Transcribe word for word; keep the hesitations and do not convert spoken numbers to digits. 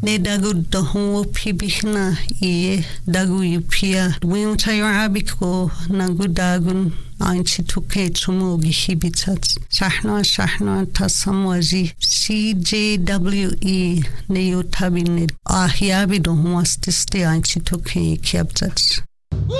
ne dagu dohu pibihna i dagu yupia win tayo abiko nagu dagun anchi tuke chumu gihibitat sahna sahna tasamwaji C J W E ne yotabine ahyabi dohu astiste anchi tuke kiabtat